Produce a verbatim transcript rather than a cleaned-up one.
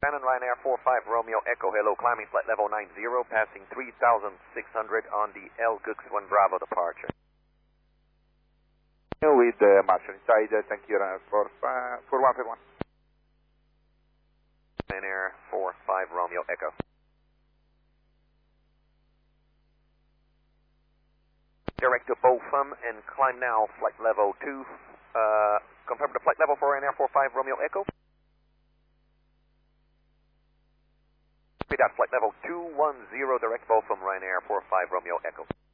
Shannon, Ryanair four five Romeo Echo, hello, climbing flight level nine zero, passing three thousand six hundred on the L G U X one Bravo departure. With uh, Marshall inside, uh, thank you uh, for, uh, for one five one. Ryanair four five Romeo Echo. Direct to Botham and climb now, flight level two. Uh, confirm the flight level for Ryanair four five Romeo Echo. Repeat that, flight level two one zero, direct Botham, Ryanair four five Romeo Echo.